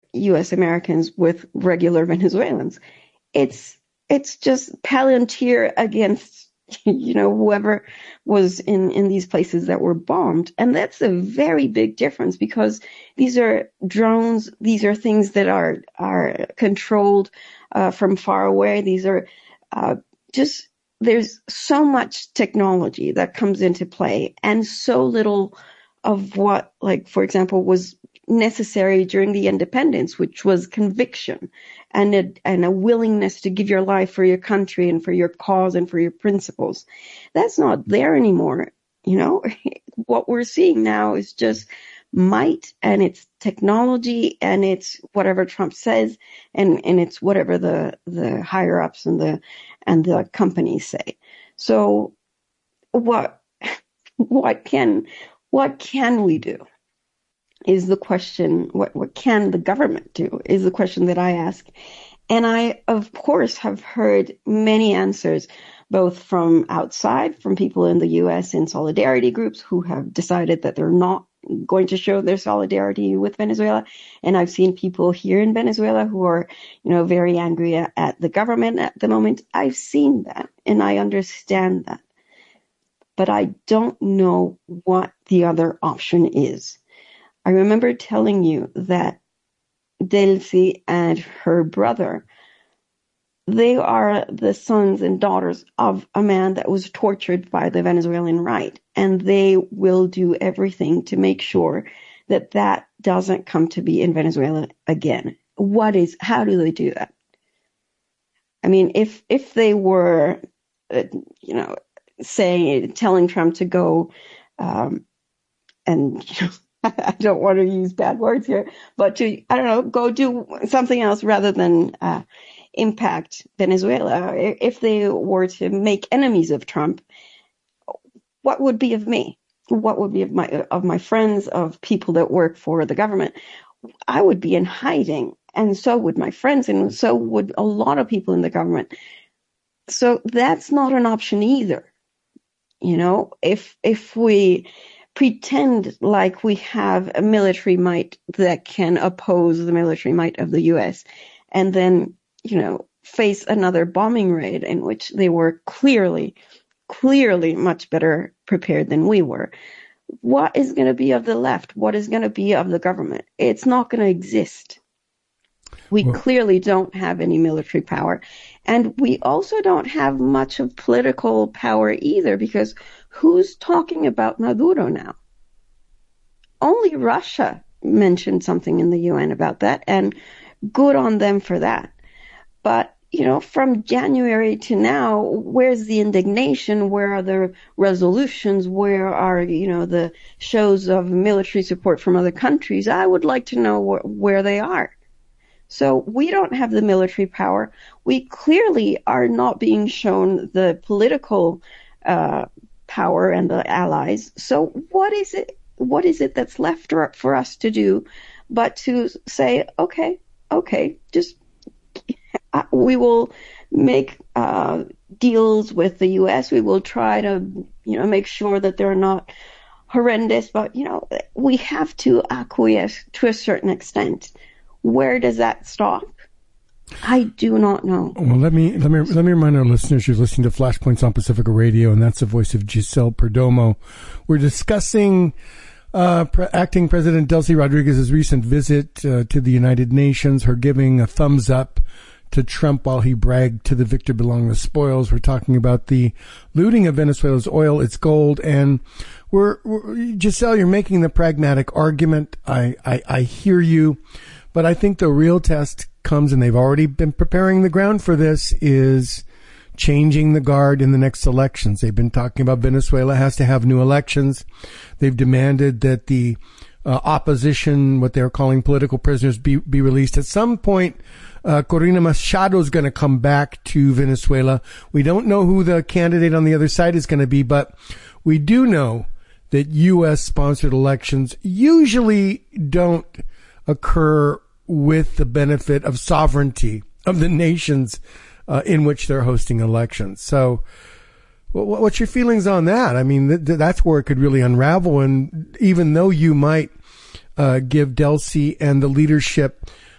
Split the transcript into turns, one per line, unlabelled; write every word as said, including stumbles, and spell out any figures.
U S Americans with regular Venezuelans. It's it's just Palantir against, you know, whoever was in, in these places that were bombed. And that's a very big difference, because these are drones. These are things that are, are controlled uh, from far away. These are uh, just, there's so much technology that comes into play, and so little of what, like, for example, was necessary during the independence, which was conviction and a, and a willingness to give your life for your country and for your cause and for your principles. That's not there anymore. You know, what we're seeing now is just might, and it's technology, and it's whatever Trump says, and, and it's whatever the, the higher ups and the, and the companies say. So what, what can, what can we do? Is the question. What, what can the government do is the question that I ask. And I, of course, have heard many answers, both from outside, from people in the U S in solidarity groups who have decided that they're not going to show their solidarity with Venezuela. And I've seen people here in Venezuela who are, you know, very angry at, at the government at the moment. I've seen that, and I understand that. But I don't know what the other option is. I remember telling you that Delcy and her brother, they are the sons and daughters of a man that was tortured by the Venezuelan right, and they will do everything to make sure that that doesn't come to be in Venezuela again. What is, how do they do that? I mean, if if they were, uh, you know, saying, telling Trump to go um, and, you know, I don't want to use bad words here, but to, I don't know, go do something else rather than uh, impact Venezuela. If they were to make enemies of Trump, what would be of me? What would be of my, of my friends, of people that work for the government? I would be in hiding, and so would my friends, and so would a lot of people in the government. So that's not an option either. You know, if, if we pretend like we have a military might that can oppose the military might of the U S, and then, you know, face another bombing raid in which they were clearly, clearly much better prepared than we were. What is going to be of the left? What is going to be of the government? It's not going to exist. We well, clearly don't have any military power. And we also don't have much of political power either, because who's talking about Maduro now? Only Russia mentioned something in the U N about that, and good on them for that. But, you know, from January to now, where's the indignation? Where are the resolutions? Where are, you know, the shows of military support from other countries? I would like to know wh- where they are. So we don't have the military power. We clearly are not being shown the political uh, power and the allies. So what is it? What is it that's left for us to do, but to say, okay, okay, just we will make uh, deals with the U S. We will try to, you know, make sure that they're not horrendous, but you know, we have to acquiesce to a certain extent. Where does that stop? I do not know.
Well, let me let me let me remind our listeners you're listening to Flashpoints on Pacifica Radio, and that's the voice of Giselle Perdomo. We're discussing uh, pre- acting President Delcy Rodriguez's recent visit uh, to the United Nations, her giving a thumbs up to Trump while he bragged to the victor belong the spoils. We're talking about the looting of Venezuela's oil, its gold, and we're, we're Giselle, you're making the pragmatic argument. I, I, I hear you. But I think the real test comes, and they've already been preparing the ground for this, is changing the guard in the next elections. They've been talking about Venezuela has to have new elections. They've demanded that the uh, opposition, what they're calling political prisoners, be, be released. At some point, uh, Corina Machado is going to come back to Venezuela. We don't know who the candidate on the other side is going to be, but we do know that U S-sponsored elections usually don't occur with the benefit of sovereignty of the nations uh, in which they're hosting elections. So well, what's your feelings on that? I mean, th- that's where it could really unravel. And even though you might uh, give Delcy and the leadership